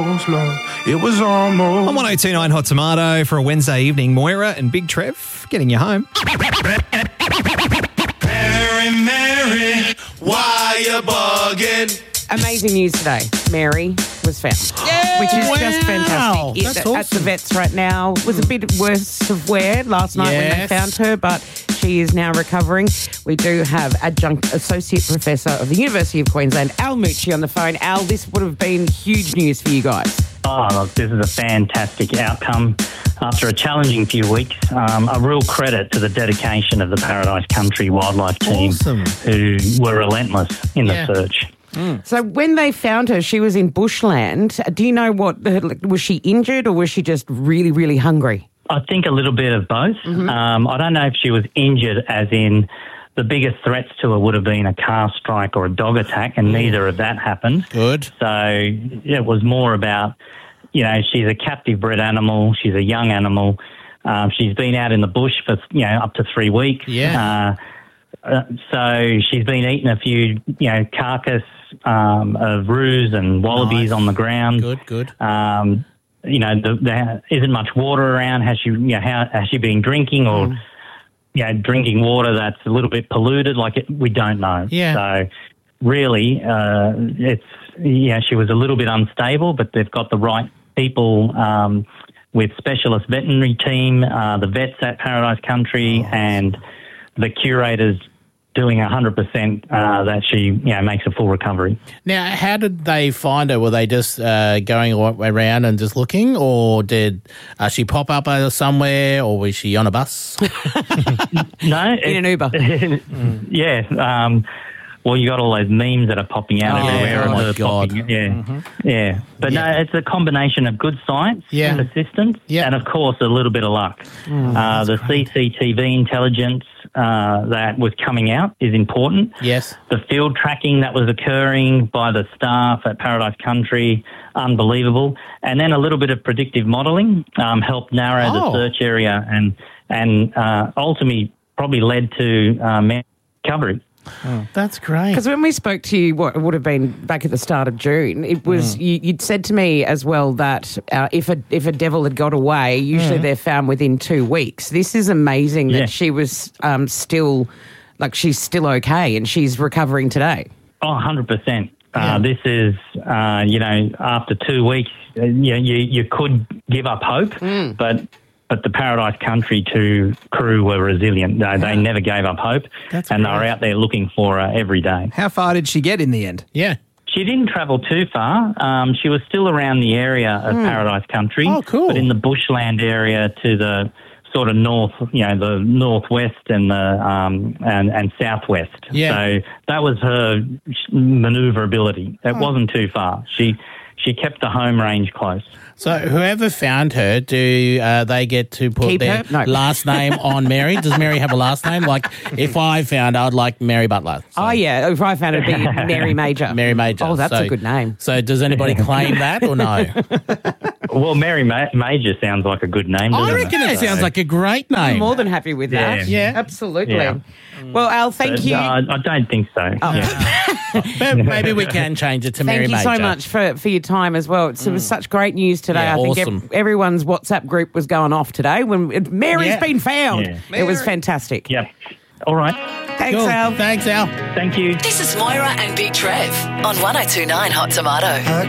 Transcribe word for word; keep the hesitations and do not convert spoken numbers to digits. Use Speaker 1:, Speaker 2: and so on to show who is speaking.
Speaker 1: It was almost.
Speaker 2: On one oh two point nine Hot Tomato for a Wednesday evening, Moira and Big Trev getting you home.
Speaker 1: Mary, Mary, why you bugging?
Speaker 3: Amazing news today. Mary was found, which is
Speaker 4: Wow.
Speaker 3: just fantastic.
Speaker 4: That's
Speaker 3: It-
Speaker 4: awesome.
Speaker 3: At the vets right now. Was a bit worse of wear last night when they
Speaker 4: Yes.
Speaker 3: found her, but she is now recovering. We do have adjunct associate professor of the University of Queensland, Al Mucci, on the phone. Al, this would have been huge news for you guys.
Speaker 5: Oh, look, this is a fantastic outcome after a challenging few weeks. Um, a real credit to the dedication of the Paradise Country Wildlife Team,
Speaker 4: Awesome.
Speaker 5: who were relentless in
Speaker 4: Yeah.
Speaker 5: the search.
Speaker 3: So when they found her, she was in bushland. Do you know what, was she injured or was she just really, really hungry?
Speaker 5: I think a little bit of both. Um, I don't know if she was injured, as in the biggest threats to her would have been a car strike or a dog attack, and neither of that happened.
Speaker 4: Good.
Speaker 5: So it was more about, you know, she's a captive bred animal. She's a young animal. Um, she's been out in the bush for, you know, up to three weeks.
Speaker 4: Yeah.
Speaker 5: Uh, uh, so she's been eating a few, you know, carcass um, of roos and wallabies
Speaker 4: Nice.
Speaker 5: on the ground.
Speaker 4: Good, good.
Speaker 5: Um, you know, the, there isn't much water around. Has she, you know, how, has she been drinking or,
Speaker 4: Mm.
Speaker 5: you know, drinking water that's a little bit polluted? Like, it, we don't know.
Speaker 4: Yeah.
Speaker 5: So really, uh, it's, yeah, she was a little bit unstable, but they've got the right people um, with specialist veterinary team, uh, the vets at Paradise Country, and the curators doing one hundred percent uh, that she, you know, makes a full recovery.
Speaker 4: Now, how did they find her? Were they just uh, going around and just looking, or did uh, she pop up uh, somewhere, or was she on a bus?
Speaker 5: No,
Speaker 3: In an Uber.
Speaker 5: Yeah. Um, well, you got all those memes that are popping out
Speaker 3: Oh,
Speaker 5: everywhere.
Speaker 4: oh
Speaker 5: and
Speaker 4: my
Speaker 5: they're
Speaker 4: God.
Speaker 5: popping- yeah, yeah. But
Speaker 4: Yeah.
Speaker 5: no, it's a combination of good science,
Speaker 4: Yeah.
Speaker 5: persistence,
Speaker 4: Yeah.
Speaker 5: and of course a little bit of luck. uh, the C C T V intelligence uh, that was coming out is important.
Speaker 4: Yes.
Speaker 5: The field tracking that was occurring by the staff at Paradise Country, unbelievable. And then a little bit of predictive modelling um, helped narrow
Speaker 4: Oh.
Speaker 5: the search area and and uh, ultimately probably led to um, recovery.
Speaker 4: That's great.
Speaker 3: Because when we spoke to you, what it would have been back at the start of June, it was you, you'd said to me as well that uh, if a if a devil had got away, usually they're found within two weeks. This is amazing that
Speaker 5: Yeah.
Speaker 3: she was um, still, like she's still okay and she's recovering today.
Speaker 5: Oh, one hundred percent. Uh, this is, uh, you know, after two weeks, uh, you, you you could give up hope, but but the Paradise Country two crew were resilient. They, they never gave up hope,
Speaker 4: That's
Speaker 5: and they were
Speaker 4: great.
Speaker 5: out there looking for her every day.
Speaker 2: How far did she get in the end?
Speaker 4: Yeah.
Speaker 5: She didn't travel too far. Um, she was still around the area of Paradise Country,
Speaker 4: Oh, cool.
Speaker 5: but in the bushland area to the sort of north, you know, the northwest and the um, and, and southwest.
Speaker 4: Yeah.
Speaker 5: So that was her manoeuvrability. It wasn't too far. She she kept the home range close.
Speaker 4: So whoever found her, do uh, they get to put
Speaker 3: Keep
Speaker 4: their
Speaker 3: her? No.
Speaker 4: last name on Mary? Does Mary have a last name? Like, if I found, I'd like Mary Butler. So,
Speaker 3: Oh yeah, if I found it, it'd be Mary Major.
Speaker 4: Mary Major.
Speaker 3: Oh, that's
Speaker 4: So-
Speaker 3: a good name.
Speaker 4: So does anybody claim that or no?
Speaker 5: Well, Mary Ma- Major sounds like a good name, doesn't
Speaker 4: I reckon it sounds like a great
Speaker 3: I'm
Speaker 4: name.
Speaker 3: more than happy with that.
Speaker 4: Yeah. Yeah.
Speaker 3: Absolutely.
Speaker 5: Yeah.
Speaker 3: Well, Al, thank
Speaker 5: But,
Speaker 3: you.
Speaker 5: uh, I don't think so. Yeah.
Speaker 4: But maybe we can change it to Mary
Speaker 3: Thank you
Speaker 4: Major.
Speaker 3: so much for, for your time as well. It's, It was such great news today.
Speaker 4: Yeah,
Speaker 3: I think
Speaker 4: awesome.
Speaker 3: ev- everyone's WhatsApp group was going off today when it, Mary's
Speaker 4: Yeah.
Speaker 3: been found.
Speaker 5: Yeah.
Speaker 3: It was fantastic.
Speaker 5: Yep. All right.
Speaker 3: Thanks,
Speaker 4: Cool.
Speaker 3: Al.
Speaker 4: Thanks, Al.
Speaker 5: Thank you.
Speaker 6: This is Moira and Big Trev on one oh two point nine Hot Tomato.